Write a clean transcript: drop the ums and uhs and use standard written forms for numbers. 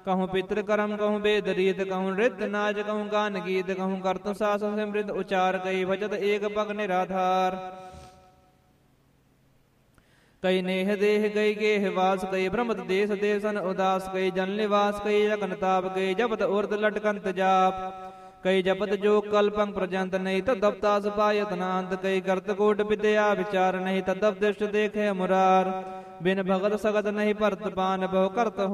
कहूँ पितृ कर्म कहूँ वेद रीत कहूँ नृत्य नाच कहूँ गान गीत कहूँ कर्तु शासन समृद्ध उचार कई भजत एक पग निराधार कई नेह देह कई गेह वास कई भ्रमत देश देशन उदास कई जन निवास कई जगन ताप कई जपत उर्द लटकंत जाप कई जपत जो कल्पंग प्रजंत नहीं तदप्तास पायतनांत कई कर्त कोट विद्या विचार नहीं तदप दृष्ट देखे मुरार बिन भगत सगत नहीं परत पान बहु करत